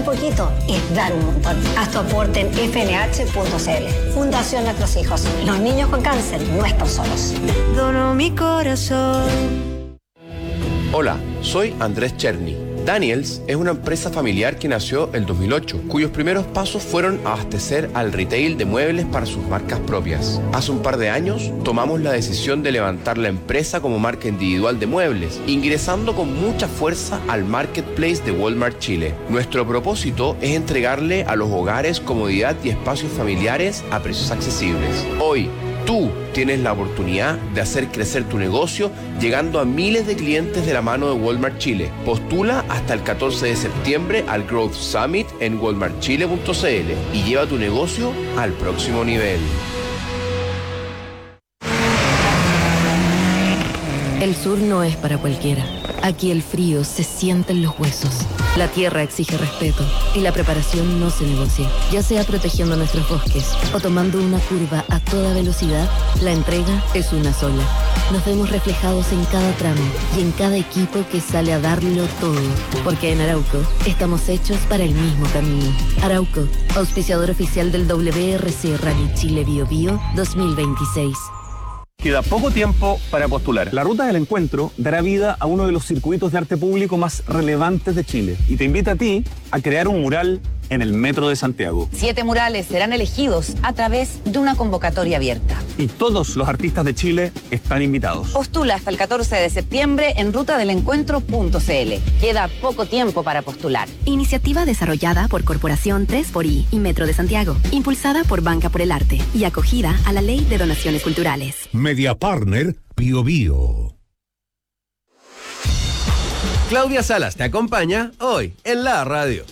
un poquito es dar un montón. Haz tu aporte en fnh.cl. Fundación Nuestros Hijos. Los niños con cáncer no están solos. Dono mi corazón. Hola, soy Andrés Cherny. Daniels es una empresa familiar que nació en 2008, cuyos primeros pasos fueron abastecer al retail de muebles para sus marcas propias. Hace un par de años tomamos la decisión de levantar la empresa como marca individual de muebles, ingresando con mucha fuerza al marketplace de Walmart Chile. Nuestro propósito es entregarle a los hogares comodidad y espacios familiares a precios accesibles. Hoy, tú tienes la oportunidad de hacer crecer tu negocio llegando a miles de clientes de la mano de Walmart Chile. Postula hasta el 14 de septiembre al Growth Summit en walmartchile.cl y lleva tu negocio al próximo nivel. El sur no es para cualquiera. Aquí el frío se siente en los huesos. La tierra exige respeto y la preparación no se negocia. Ya sea protegiendo nuestros bosques o tomando una curva a toda velocidad, la entrega es una sola. Nos vemos reflejados en cada tramo y en cada equipo que sale a darlo todo. Porque en Arauco estamos hechos para el mismo camino. Arauco, auspiciador oficial del WRC Rally Chile Bio Bio 2026. Queda poco tiempo para postular. La Ruta del Encuentro dará vida a uno de los circuitos de arte público más relevantes de Chile y te invita a ti a crear un mural en el Metro de Santiago. 7 murales serán elegidos a través de una convocatoria abierta. Y todos los artistas de Chile están invitados. Postula hasta el 14 de septiembre en rutadelencuentro.cl. Queda poco tiempo para postular. Iniciativa desarrollada por Corporación 3xI y Metro de Santiago, impulsada por Banca por el Arte y acogida a la Ley de Donaciones Culturales. Media Partner Bio Bio. Claudia Salas te acompaña hoy en la radio.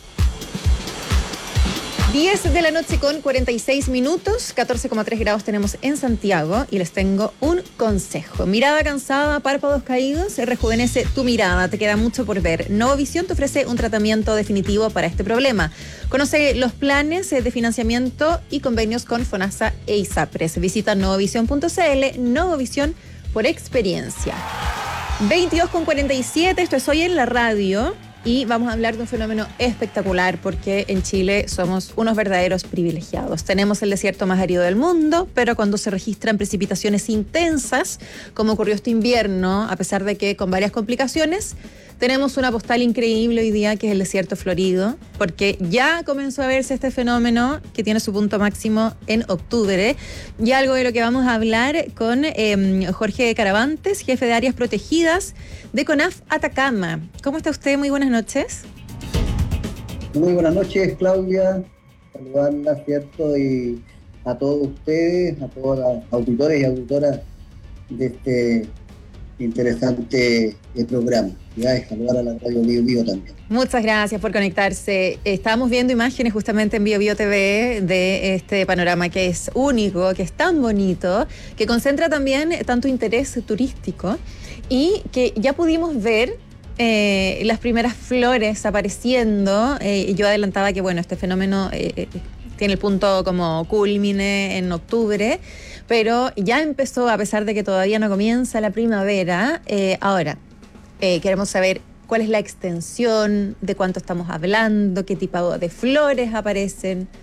10 de la noche con 46 minutos, 14,3 grados tenemos en Santiago y les tengo un consejo. Mirada cansada, párpados caídos, rejuvenece tu mirada, te queda mucho por ver. Novovisión te ofrece un tratamiento definitivo para este problema. Conoce los planes de financiamiento y convenios con FONASA e ISAPRES. Visita novovision.cl, Novovisión por experiencia. 22,47, esto es Hoy en la Radio. Y vamos a hablar de un fenómeno espectacular porque en Chile somos unos verdaderos privilegiados. Tenemos el desierto más árido del mundo, pero cuando se registran precipitaciones intensas, como ocurrió este invierno, a pesar de que con varias complicaciones, tenemos una postal increíble hoy día que es el desierto florido, porque ya comenzó a verse este fenómeno que tiene su punto máximo en octubre. Y algo de lo que vamos a hablar con Jorge Caravantes, jefe de áreas protegidas de CONAF Atacama. ¿Cómo está usted? Muy buenas noches. Muy buenas noches, Claudia. Saludarla, ¿cierto? Y a todos ustedes, a todos los auditores y auditoras de este interesante programa. Y saludar a la radio Bio Bio también. Muchas gracias por conectarse. Estábamos viendo imágenes justamente en Bio Bio TV de este panorama que es único, que es tan bonito, que concentra también tanto interés turístico y que ya pudimos ver las primeras flores apareciendo. Yo adelantaba que bueno, este fenómeno tiene el punto como culmine en octubre, pero ya empezó, a pesar de que todavía no comienza la primavera. Ahora, queremos saber cuál es la extensión, de cuánto estamos hablando, qué tipo de flores aparecen.